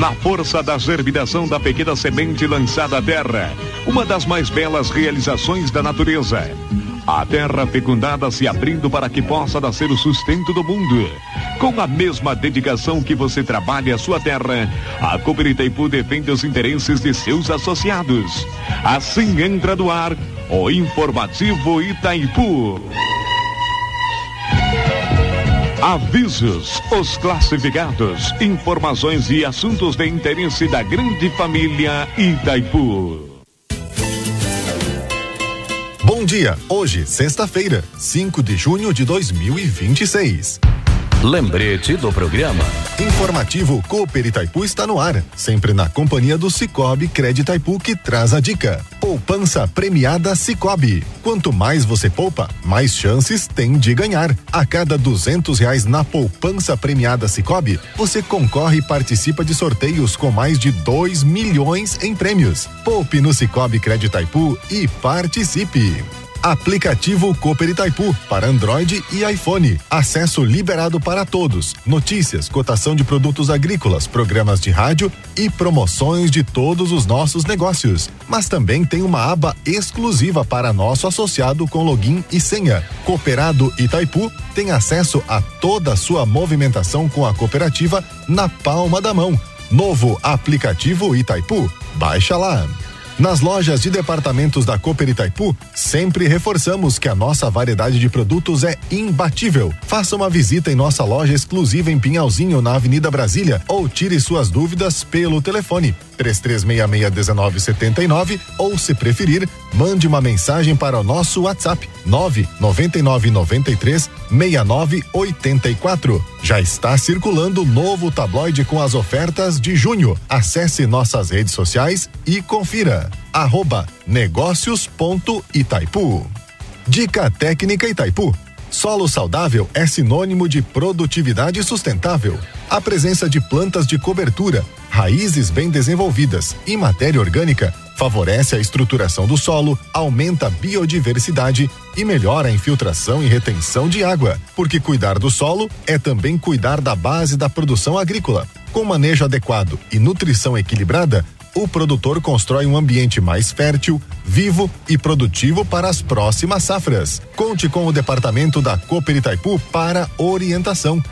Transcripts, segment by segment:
Na força da germinação da pequena semente lançada à terra, uma das mais belas realizações da natureza. A terra fecundada se abrindo para que possa nascer o sustento do mundo. Com a mesma dedicação que você trabalha a sua terra, a Cooper Itaipu defende os interesses de seus associados. Assim entra no ar o Informativo Itaipu. Avisos, os classificados, informações e assuntos de interesse da grande família Itaipu. Bom dia, hoje, sexta-feira, 5 de junho de 2026. Lembrete do programa. Informativo Cooper Itaipu está no ar, sempre na companhia do Cicobi Crédito Itaipu, que traz a dica. Poupança premiada Cicobi. Quanto mais você poupa, mais chances tem de ganhar. A cada R$200 na poupança premiada Cicobi, você concorre e participa de sorteios com mais de 2 milhões em prêmios. Poupe no Cicobi Crédito Itaipu e participe. Aplicativo Cooper Itaipu para Android e iPhone. Acesso liberado para todos. Notícias, cotação de produtos agrícolas, programas de rádio e promoções de todos os nossos negócios. Mas também tem uma aba exclusiva para nosso associado com login e senha. Cooperado Itaipu tem acesso a toda a sua movimentação com a cooperativa na palma da mão. Novo aplicativo Itaipu. Baixa lá. Nas lojas de departamentos da Cooper Itaipu, sempre reforçamos que a nossa variedade de produtos é imbatível. Faça uma visita em nossa loja exclusiva em Pinhalzinho, na Avenida Brasília, ou tire suas dúvidas pelo telefone 3366-1979, ou, se preferir, mande uma mensagem para o nosso WhatsApp 99993-6984. Já está circulando o novo tabloide com as ofertas de junho. Acesse nossas redes sociais e confira. @negócios.itaipu. Dica técnica Itaipu. Solo saudável é sinônimo de produtividade sustentável. A presença de plantas de cobertura, raízes bem desenvolvidas e matéria orgânica favorece a estruturação do solo, aumenta a biodiversidade e melhora a infiltração e retenção de água, porque cuidar do solo é também cuidar da base da produção agrícola. Com manejo adequado e nutrição equilibrada, o produtor constrói um ambiente mais fértil, vivo e produtivo para as próximas safras. Conte com o departamento da Cooper Itaipu para orientação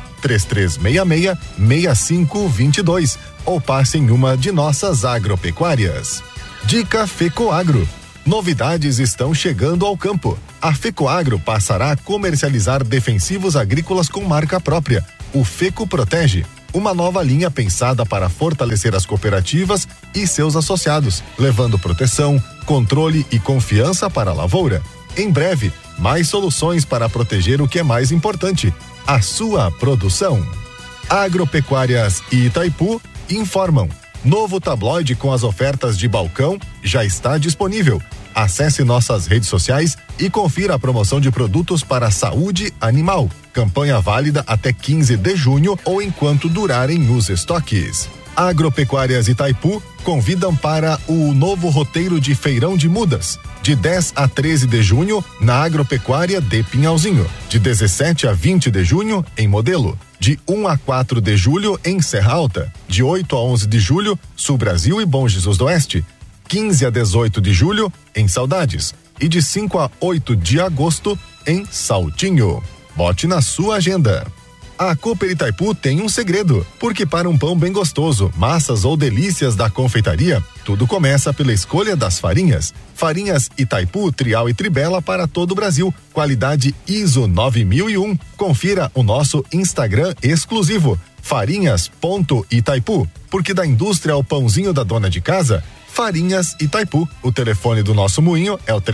3366-6522 ou passe em uma de nossas agropecuárias. Dica Fecoagro. Novidades estão chegando ao campo. A Fecoagro passará a comercializar defensivos agrícolas com marca própria, o Feco Protege. Uma nova linha pensada para fortalecer as cooperativas e seus associados, levando proteção, controle e confiança para a lavoura. Em breve, mais soluções para proteger o que é mais importante, a sua produção. Agropecuárias e Itaipu informam. Novo tabloide com as ofertas de balcão já está disponível. Acesse nossas redes sociais e confira a promoção de produtos para a saúde animal. Campanha válida até 15 de junho ou enquanto durarem os estoques. Agropecuárias Itaipu convidam para o novo roteiro de Feirão de Mudas, de 10 a 13 de junho na Agropecuária de Pinhalzinho, de 17 a 20 de junho em Modelo, de 1 a 4 de julho em Serra Alta, de 8 a 11 de julho Sul Brasil e Bom Jesus do Oeste, 15 a 18 de julho em Saudades e de 5 a 8 de agosto em Saltinho. Bote na sua agenda. A Cooper Itaipu tem um segredo, porque para um pão bem gostoso, massas ou delícias da confeitaria, tudo começa pela escolha das farinhas. Farinhas Itaipu, Trial e Tribela para todo o Brasil. Qualidade ISO 9001. Confira o nosso Instagram exclusivo, farinhas.itaipu, porque da indústria ao pãozinho da dona de casa, Farinhas Itaipu. O telefone do nosso moinho é o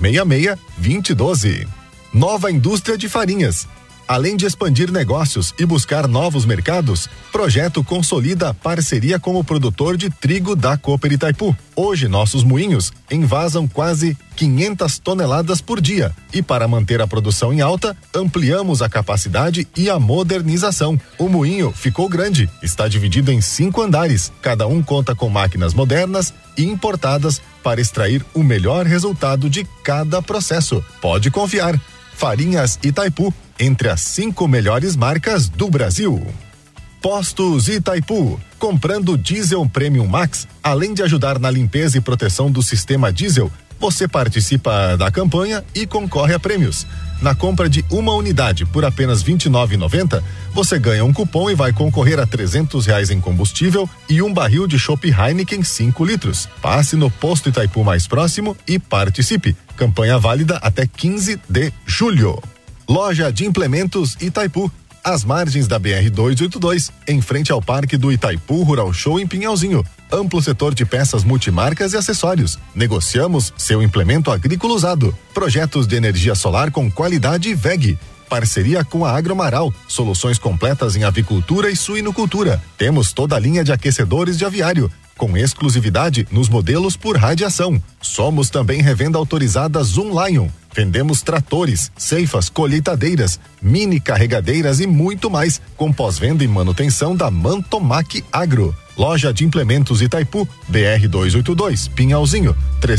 3366-2012. Nova indústria de farinhas. Além de expandir negócios e buscar novos mercados, projeto consolida parceria com o produtor de trigo da Cooper Itaipu. Hoje, nossos moinhos envasam quase 500 toneladas por dia. E para manter a produção em alta, ampliamos a capacidade e a modernização. O moinho ficou grande, está dividido em 5 andares. Cada um conta com máquinas modernas e importadas para extrair o melhor resultado de cada processo. Pode confiar. Farinhas Itaipu, entre as 5 melhores marcas do Brasil. Postos Itaipu. Comprando Diesel Premium Max, além de ajudar na limpeza e proteção do sistema diesel, você participa da campanha e concorre a prêmios. Na compra de uma unidade por apenas R$ 29,90, você ganha um cupom e vai concorrer a R$300 em combustível e um barril de chopp Heineken 5 litros. Passe no posto Itaipu mais próximo e participe. Campanha válida até 15 de julho. Loja de Implementos Itaipu. Às margens da BR-282, em frente ao Parque do Itaipu Rural Show em Pinhalzinho. Amplo setor de peças multimarcas e acessórios. Negociamos seu implemento agrícola usado. Projetos de energia solar com qualidade WEG. Parceria com a Agromaral. Soluções completas em avicultura e suinocultura. Temos toda a linha de aquecedores de aviário, com exclusividade nos modelos por radiação. Somos também revenda autorizada Zoom Lion. Vendemos tratores, ceifas, colheitadeiras, mini carregadeiras e muito mais, com pós-venda e manutenção da Mantomac Agro. Loja de Implementos Itaipu, BR-282, Pinhalzinho,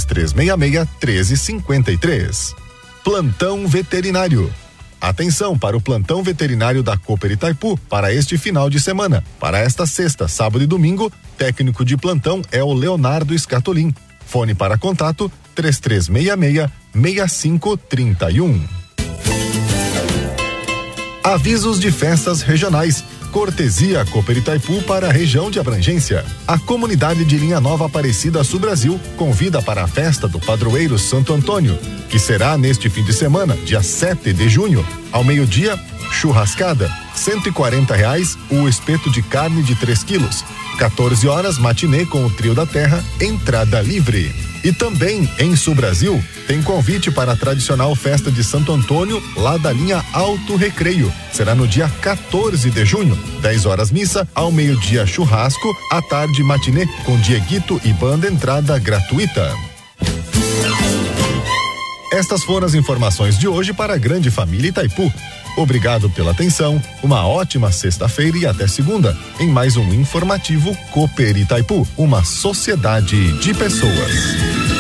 3366-1353. Plantão Veterinário. Atenção para o plantão veterinário da Cooper Itaipu para este final de semana. Para esta sexta, sábado e domingo, técnico de plantão é o Leonardo Scatolin. Fone para contato 3366-6531. Avisos de festas regionais. Cortesia Cooper Itaipu para a região de abrangência. A comunidade de Linha Nova Aparecida Sul Brasil convida para a festa do padroeiro Santo Antônio, que será neste fim de semana, dia 7 de junho, ao meio-dia, churrascada, R$140 o espeto de carne de 3 quilos. 14 horas, matinê com o Trio da Terra, entrada livre. E também, em Sul Brasil, tem convite para a tradicional festa de Santo Antônio, lá da linha Alto Recreio. Será no dia 14 de junho, 10 horas missa, ao meio-dia churrasco, à tarde matinê, com Dieguito e banda entrada gratuita. Estas foram as informações de hoje para a grande família Itaipu. Obrigado pela atenção, uma ótima sexta-feira e até segunda, em mais um informativo Cooper Itaipu, uma sociedade de pessoas.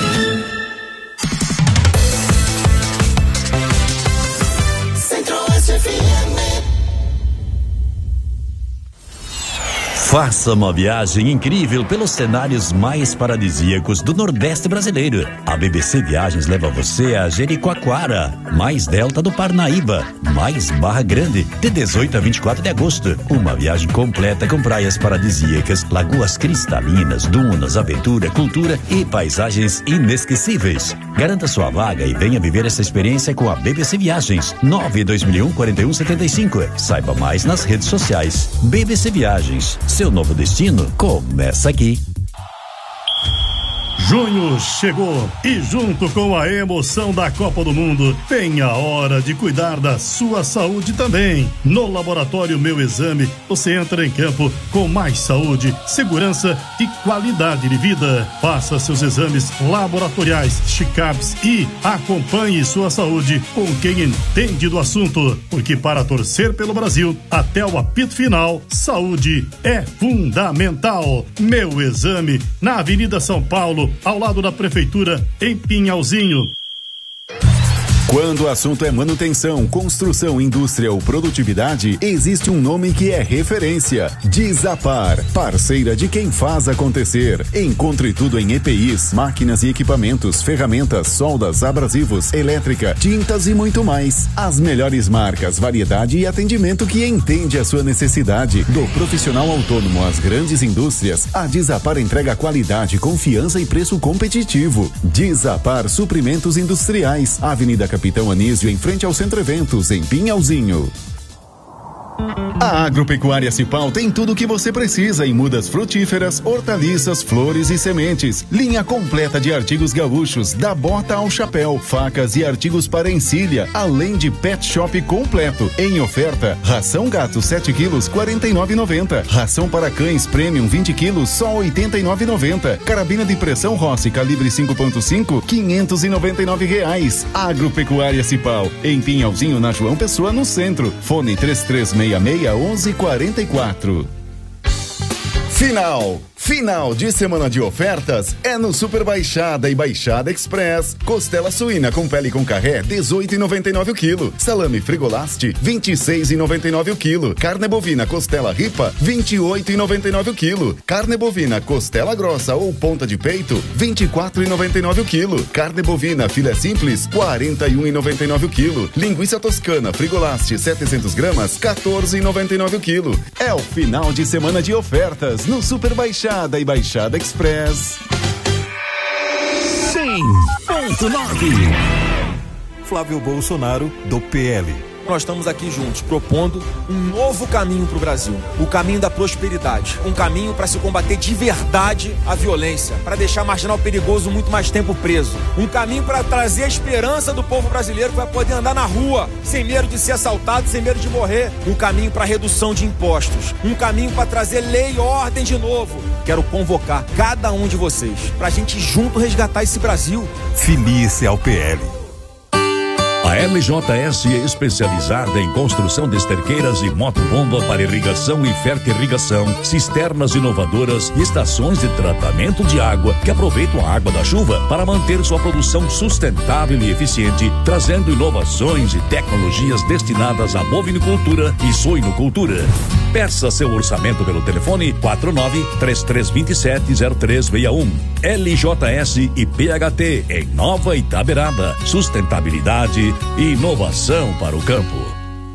Faça uma viagem incrível pelos cenários mais paradisíacos do Nordeste brasileiro. A BBC Viagens leva você a Jericoacoara, mais Delta do Parnaíba, mais Barra Grande, de 18 a 24 de agosto. Uma viagem completa com praias paradisíacas, lagoas cristalinas, dunas, aventura, cultura e paisagens inesquecíveis. Garanta sua vaga e venha viver essa experiência com a BBC Viagens. 92001-4175. Saiba mais nas redes sociais. BBC Viagens. Seu novo destino começa aqui. Junho chegou e junto com a emoção da Copa do Mundo, tem a hora de cuidar da sua saúde também. No Laboratório Meu Exame, você entra em campo com mais saúde, segurança e qualidade de vida. Faça seus exames laboratoriais, check-ups e acompanhe sua saúde com quem entende do assunto. Porque para torcer pelo Brasil, até o apito final, saúde é fundamental. Meu Exame, na Avenida São Paulo, ao lado da Prefeitura, em Pinhalzinho. Quando o assunto é manutenção, construção, indústria ou produtividade, existe um nome que é referência: Dizapar, parceira de quem faz acontecer. Encontre tudo em EPIs, máquinas e equipamentos, ferramentas, soldas, abrasivos, elétrica, tintas e muito mais. As melhores marcas, variedade e atendimento que entende a sua necessidade. Do profissional autônomo às grandes indústrias, a Dizapar entrega qualidade, confiança e preço competitivo. Dizapar Suprimentos Industriais, Avenida Capitão Anísio, em frente ao Centro Eventos, em Pinhalzinho. A Agropecuária Cipal tem tudo o que você precisa em mudas frutíferas, hortaliças, flores e sementes. Linha completa de artigos gaúchos, da bota ao chapéu, facas e artigos para encilha, além de pet shop completo. Em oferta, ração gato 7 quilos, R$ 49,90. Ração para cães premium 20 quilos, só R$ 89,90. Carabina de pressão Rossi calibre 5.5, R$ 599. Agropecuária Cipal, em Pinhalzinho, na João Pessoa, no centro. Fone 3366-1144. Final Final de semana de ofertas é no Super Baixada e Baixada Express. Costela suína com pele com carré, 18,99 o quilo. Salame Frigolast, 26,99 o quilo. Carne bovina costela ripa, 28,99 o quilo. Carne bovina costela grossa ou ponta de peito, 24,99 o quilo. Carne bovina filé simples, 41,99 o quilo. Linguiça toscana Frigolast, 700 gramas, 14,99 o quilo. É o final de semana de ofertas no Super Baixada e Baixada Express. 100.9 Flávio Bolsonaro, do PL. Nós estamos aqui juntos, propondo um novo caminho para o Brasil. O caminho da prosperidade. Um caminho para se combater de verdade a violência. Para deixar marginal perigoso muito mais tempo preso. Um caminho para trazer a esperança do povo brasileiro que vai poder andar na rua sem medo de ser assaltado, sem medo de morrer. Um caminho para redução de impostos. Um caminho para trazer lei e ordem de novo. Quero convocar cada um de vocês para a gente junto resgatar esse Brasil. Filie-se ao PL. A LJS é especializada em construção de esterqueiras e motobomba para irrigação e fertirrigação, cisternas inovadoras e estações de tratamento de água que aproveitam a água da chuva para manter sua produção sustentável e eficiente, trazendo inovações e tecnologias destinadas à bovinicultura e suinocultura. Peça seu orçamento pelo telefone 49-3327-0361. LJS e PHT em Nova Itaberaba. Sustentabilidade e inovação para o campo.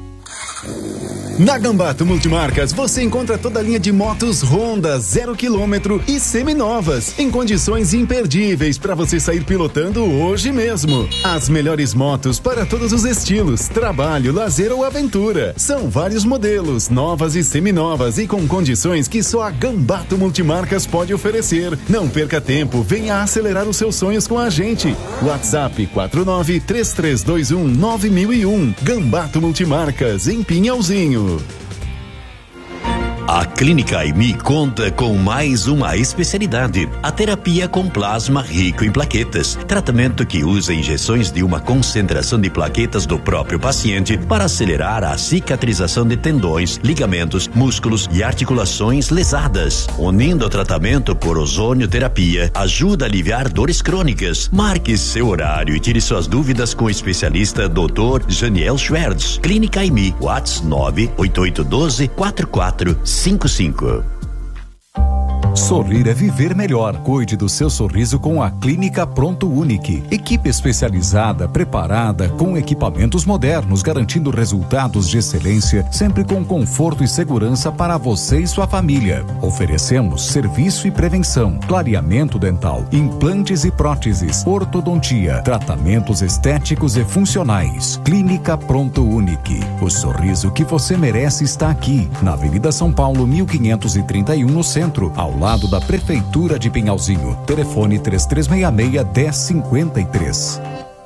Na Gambato Multimarcas você encontra toda a linha de motos Honda 0 km e seminovas em condições imperdíveis para você sair pilotando hoje mesmo. As melhores motos para todos os estilos, trabalho, lazer ou aventura. São vários modelos, novas e seminovas e com condições que só a Gambato Multimarcas pode oferecer. Não perca tempo, venha acelerar os seus sonhos com a gente. WhatsApp 49-3321-9001. Gambato Multimarcas em Pinhalzinho. A Clínica AIMI conta com mais uma especialidade, a terapia com plasma rico em plaquetas, tratamento que usa injeções de uma concentração de plaquetas do próprio paciente para acelerar a cicatrização de tendões, ligamentos, músculos e articulações lesadas. Unindo o tratamento por ozonioterapia, ajuda a aliviar dores crônicas. Marque seu horário e tire suas dúvidas com o especialista Dr. Janiel Schwertz. Clínica AIMI, WhatsApp 98812-4455. Sorrir é viver melhor. Cuide do seu sorriso com a Clínica Pronto Unique. Equipe especializada, preparada, com equipamentos modernos, garantindo resultados de excelência, sempre com conforto e segurança para você e sua família. Oferecemos serviço e prevenção, clareamento dental, implantes e próteses, ortodontia, tratamentos estéticos e funcionais. Clínica Pronto Unique. O sorriso que você merece está aqui, na Avenida São Paulo, 1531, no centro, ao lado da Prefeitura de Pinhalzinho. Telefone 3366-1053.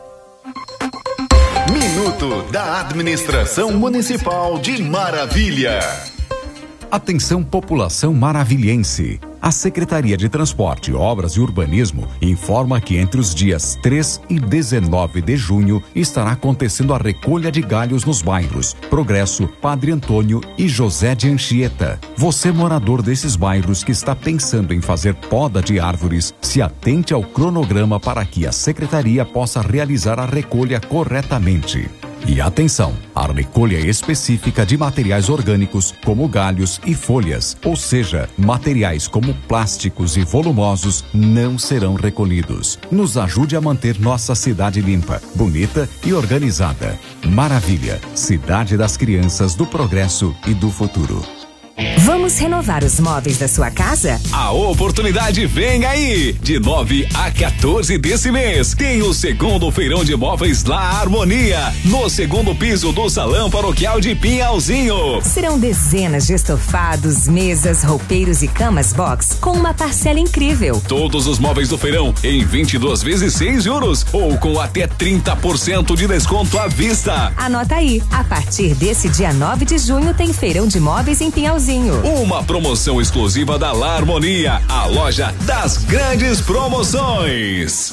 Minuto da Administração Municipal de Maravilha. Atenção, população maravilhense. A Secretaria de Transporte, Obras e Urbanismo informa que entre os dias 3 e 19 de junho estará acontecendo a recolha de galhos nos bairros Progresso, Padre Antônio e José de Anchieta. Você, morador desses bairros que está pensando em fazer poda de árvores, se atente ao cronograma para que a Secretaria possa realizar a recolha corretamente. E atenção, a recolha específica de materiais orgânicos como galhos e folhas, ou seja, materiais como plásticos e volumosos não serão recolhidos. Nos ajude a manter nossa cidade limpa, bonita e organizada. Maravilha, cidade das crianças, do progresso e do futuro. Vamos renovar os móveis da sua casa? A oportunidade vem aí! De 9 a 14 desse mês, tem o segundo feirão de móveis La Harmonia, no segundo piso do Salão Paroquial de Pinhalzinho. Serão dezenas de estofados, mesas, roupeiros e camas box com uma parcela incrível. Todos os móveis do feirão em 22 vezes 6 juros ou com até 30% de desconto à vista. Anota aí, a partir desse dia 9 de junho tem feirão de móveis em Pinhalzinho. Uma promoção exclusiva da La Harmonia, a loja das grandes promoções.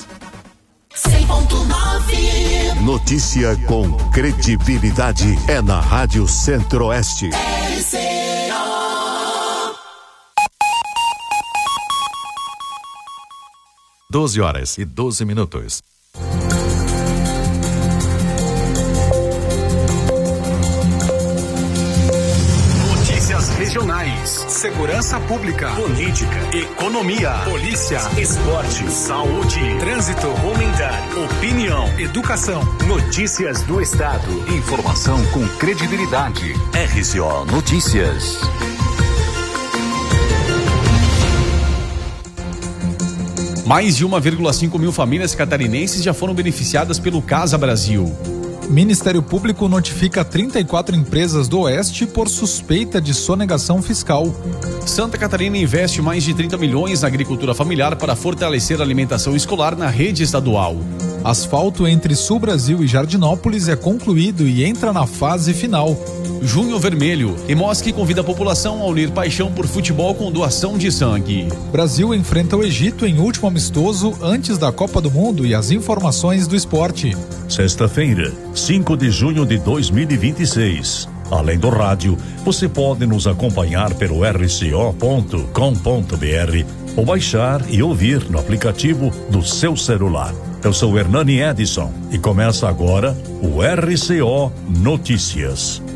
100.9 Notícia com credibilidade é na Rádio Centro-Oeste. 12h12. Notícias regionais, segurança pública, política, economia, polícia, esporte, saúde, trânsito, comentário, opinião, educação, notícias do estado. Informação com credibilidade. RCO Notícias. Mais de 1,5 mil famílias catarinenses já foram beneficiadas pelo Casa Brasil. Ministério Público notifica 34 empresas do Oeste por suspeita de sonegação fiscal. Santa Catarina investe mais de 30 milhões na agricultura familiar para fortalecer a alimentação escolar na rede estadual. Asfalto entre Sul Brasil e Jardinópolis é concluído e entra na fase final. Junho Vermelho. Emosc convida a população a unir paixão por futebol com doação de sangue. Brasil enfrenta o Egito em último amistoso antes da Copa do Mundo e as informações do esporte. Sexta-feira, 5 de junho de 2026. Além do rádio, você pode nos acompanhar pelo rco.com.br ou baixar e ouvir no aplicativo do seu celular. Eu sou Hernani Edson e começa agora o RCO Notícias.